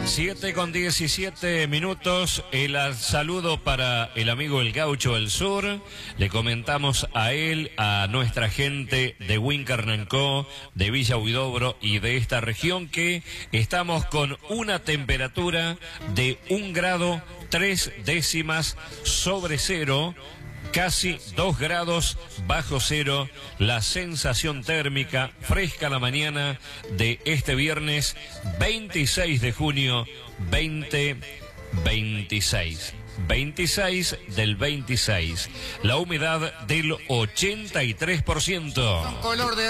7:17. El saludo para el amigo El Gaucho del Sur. Le comentamos a él, a nuestra gente de Wincarnancó, de Villa Huidobro y de esta región, que estamos con una temperatura de 1 grado 3 décimas sobre cero. Casi 2 grados bajo cero, la sensación térmica fresca la mañana de este viernes 26 de junio 2026. 26 del 26. La humedad del 83%. Color de